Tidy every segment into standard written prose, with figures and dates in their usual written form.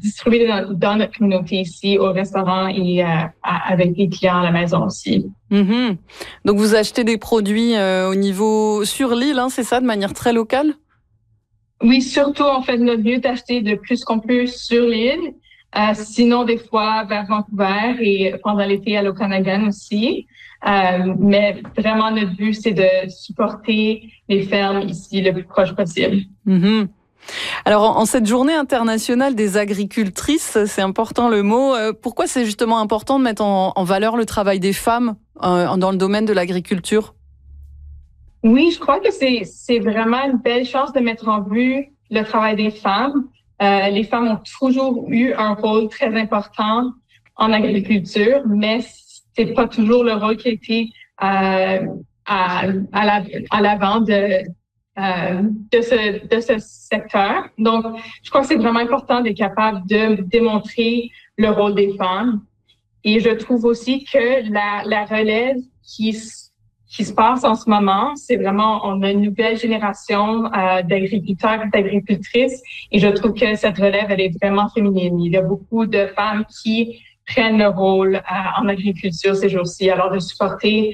distribuer dans notre communauté ici, au restaurant et avec les clients à la maison aussi. Mm-hmm. Donc, vous achetez des produits au niveau sur l'île, hein, c'est ça, de manière très locale? Oui, surtout, on fait de notre mieux d'acheter le plus qu'on peut sur l'île. Sinon, des fois, vers Vancouver et pendant l'été à l'Okanagan aussi. Mais vraiment, notre but, c'est de supporter les fermes ici le plus proche possible. Mm-hmm. Alors, en cette journée internationale des agricultrices, c'est important le mot, pourquoi c'est justement important de mettre en valeur le travail des femmes dans le domaine de l'agriculture? Oui, je crois que c'est vraiment une belle chance de mettre en vue le travail des femmes. Les femmes ont toujours eu un rôle très important en agriculture, mais c'est pas toujours le rôle qui a été à l'avant de ce secteur. Donc, je crois que c'est vraiment important d'être capable de démontrer le rôle des femmes. Et je trouve aussi que la relève qui se passe en ce moment, c'est vraiment, on a une nouvelle génération d'agriculteurs et d'agricultrices, et je trouve que cette relève, elle est vraiment féminine. Il y a beaucoup de femmes qui prennent le rôle en agriculture ces jours-ci. Alors, de supporter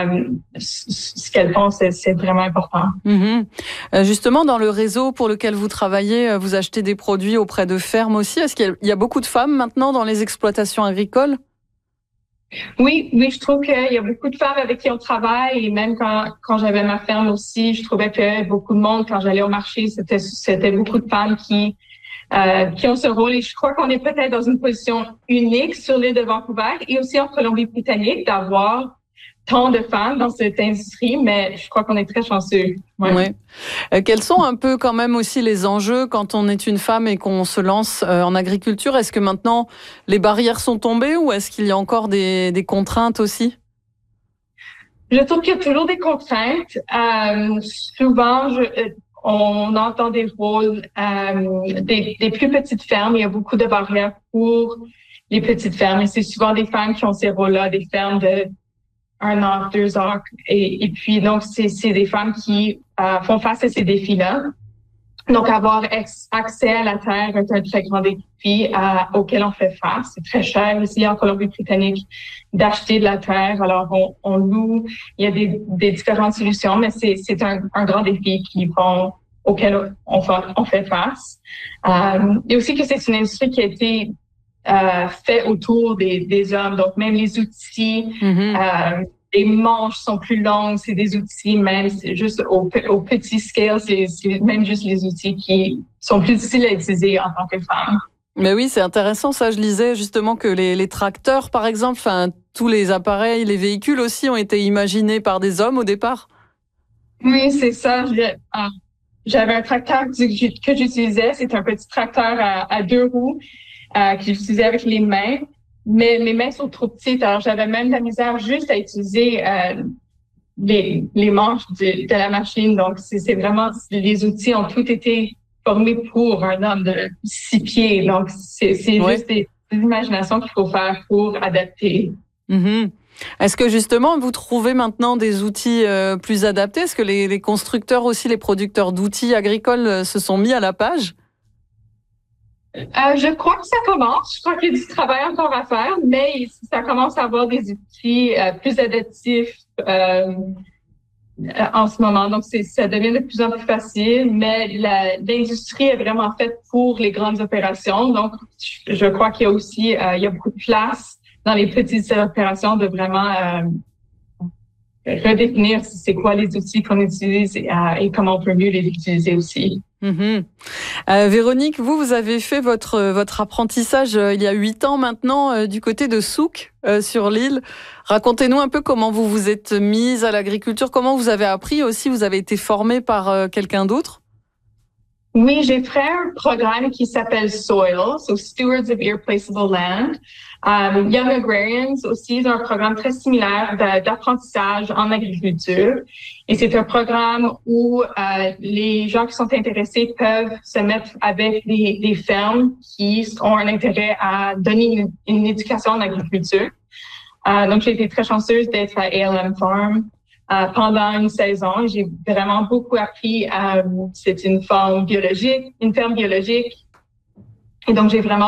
ce qu'elles font, c'est vraiment important. Mm-hmm. Justement, dans le réseau pour lequel vous travaillez, vous achetez des produits auprès de fermes aussi. Est-ce qu'il y a beaucoup de femmes maintenant dans les exploitations agricoles? Oui, je trouve qu'il y a beaucoup de femmes avec qui on travaille, et même quand j'avais ma ferme aussi, je trouvais que beaucoup de monde, quand j'allais au marché, c'était beaucoup de femmes qui ont ce rôle. Et je crois qu'on est peut-être dans une position unique sur l'île de Vancouver et aussi en Colombie-Britannique d'avoir tant de femmes dans cette industrie, mais je crois qu'on est très chanceux. Ouais. Ouais. Quels sont un peu quand même aussi les enjeux quand on est une femme et qu'on se lance en agriculture? Est-ce que maintenant les barrières sont tombées ou est-ce qu'il y a encore des contraintes aussi? Je trouve qu'il y a toujours des contraintes. Souvent, on entend des rôles des plus petites fermes. Il y a beaucoup de barrières pour les petites fermes et c'est souvent des femmes qui ont ces rôles-là, des fermes de 1 an, 2 ans. Et puis, donc, c'est des femmes qui font face à ces défis-là. Donc, avoir accès à la terre est un très grand défi auquel on fait face. C'est très cher ici en Colombie-Britannique d'acheter de la terre. Alors, on loue. Il y a des différentes solutions, mais c'est un grand défi auquel on fait face. Et aussi que c'est une industrie qui a été fait autour des hommes. Donc, même les outils, les manches sont plus longues, c'est des outils, même c'est juste au petit scale, c'est même juste les outils qui sont plus difficiles à utiliser en tant que femme. Mais oui, c'est intéressant ça. Je lisais justement que les tracteurs, par exemple, enfin tous les appareils, les véhicules aussi ont été imaginés par des hommes au départ. Oui, c'est ça. J'avais un tracteur que j'utilisais. C'est un petit tracteur à 2 roues que j'utilisais avec les mains. Mais mes mains sont trop petites, alors j'avais même de la misère juste à utiliser les manches de la machine. Donc, c'est vraiment, les outils ont tous été formés pour un homme de 6 pieds. Donc, c'est juste des imaginations qu'il faut faire pour adapter. Mm-hmm. Est-ce que justement, vous trouvez maintenant des outils plus adaptés? Est-ce que les constructeurs aussi, les producteurs d'outils agricoles se sont mis à la page? Je crois que ça commence. Je crois qu'il y a du travail encore à faire, mais ça commence à avoir des outils plus adaptifs en ce moment. Donc, ça devient de plus en plus facile, mais l'industrie est vraiment faite pour les grandes opérations. Donc, je crois qu'il y a aussi il y a beaucoup de place dans les petites opérations de vraiment redéfinir c'est quoi les outils qu'on utilise et comment on peut mieux les utiliser aussi. Mm-hmm. Véronique, vous avez fait votre apprentissage il y a 8 ans maintenant du côté de Souk sur l'île. Racontez-nous un peu comment vous vous êtes mise à l'agriculture, comment vous avez appris aussi, vous avez été formée par quelqu'un d'autre? Oui, j'ai fait un programme qui s'appelle SOIL, so Stewards of Irreplaceable Land. Young Agrarians aussi, c'est un programme très similaire d'apprentissage en agriculture. Et c'est un programme où les gens qui sont intéressés peuvent se mettre avec des fermes qui ont un intérêt à donner une éducation en agriculture. Donc, j'ai été très chanceuse d'être à ALM Farm pendant une saison. J'ai vraiment beaucoup appris. C'est une ferme biologique. Et donc, j'ai vraiment